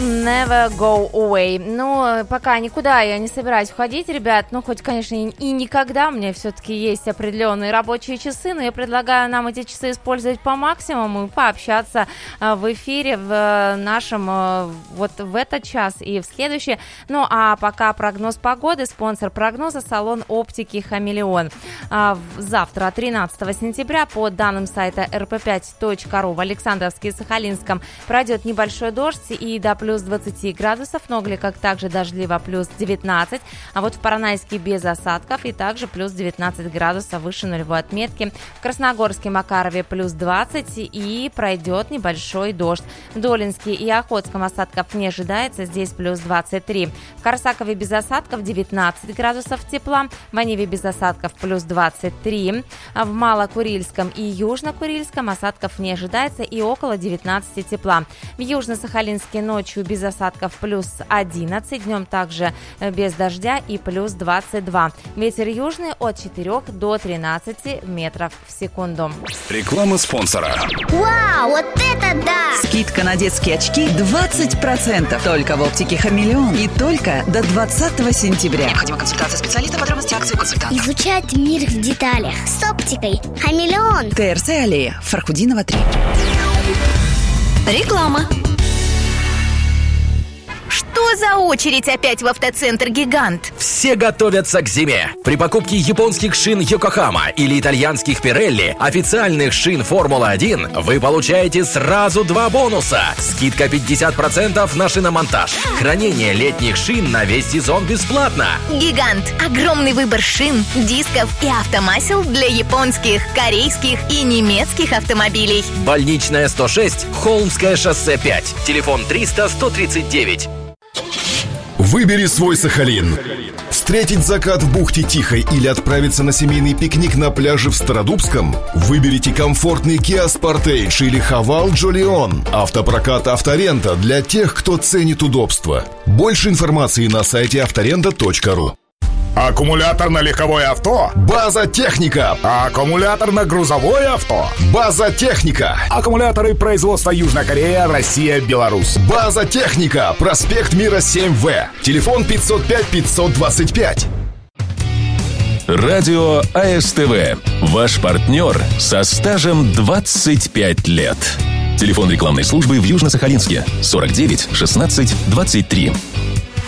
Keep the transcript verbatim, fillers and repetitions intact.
Never Go Away. Ну, пока никуда я не собираюсь уходить, ребят. Ну, хоть, конечно, и, и никогда. У меня все-таки есть определенные рабочие часы, но я предлагаю нам эти часы использовать по максимуму и пообщаться а, в эфире в а, нашем а, вот в этот час и в следующий. Ну, а пока прогноз погоды. Спонсор прогноза — салон оптики «Хамелеон». А, завтра, тринадцатого сентября, по данным сайта эр пэ пять точка ру, в Александровске и Сахалинском пройдет небольшой дождь и до плюс двадцать градусов, в Ногликах также дождливо плюс девятнадцать, а вот в Поронайске без осадков и также плюс девятнадцать градусов выше нулевой отметки. В Красногорске, Макарове плюс двадцать и пройдет небольшой дождь. В Долинске и Охотском осадков не ожидается, здесь плюс двадцать три. В Корсакове без осадков девятнадцать градусов тепла, в Аниве без осадков плюс двадцать три, а в Малокурильском и Южно-Курильском осадков не ожидается и около девятнадцати тепла. В Южно-Сахалинске ночью без осадков плюс одиннадцать, днем также без дождя и плюс двадцать два. Ветер южный от четырёх до тринадцати метров в секунду. Реклама спонсора. Вау, вот это да! Скидка на детские очки двадцать процентов. Только в оптике «Хамелеон» и только до двадцатого сентября. Необходима консультация специалиста, подробности акции, консультант. Изучать мир в деталях с оптикой «Хамелеон». ТРЦ аллея, Фархудинова, три. Реклама. Что за очередь опять в автоцентр «Гигант»? Все готовятся к зиме. При покупке японских шин «Йокохама» или итальянских «Пирелли», официальных шин «Формула один», вы получаете сразу два бонуса. Скидка пятьдесят процентов на шиномонтаж. Хранение летних шин на весь сезон бесплатно. «Гигант» – огромный выбор шин, дисков и автомасел для японских, корейских и немецких автомобилей. Больничная сто шесть, Холмское шоссе пять. Телефон триста сто тридцать девять. Выбери свой Сахалин. Встретить закат в бухте Тихой или отправиться на семейный пикник на пляже в Стародубском? Выберите комфортный Kia Sportage или Haval Jolion. Автопрокат «Авторента» для тех, кто ценит удобство. Больше информации на сайте авторента точка ру. Аккумулятор на легковое авто? База Техника. Аккумулятор на грузовое авто? База Техника. Аккумуляторы производства Южная Корея, Россия, Беларусь. База Техника. Проспект Мира семь вэ. Телефон пятьсот пять пятьсот двадцать пять. Радио а эс тэ вэ. Ваш партнер со стажем двадцать пять лет. Телефон рекламной службы в Южно-Сахалинске сорок девять шестнадцать двадцать три.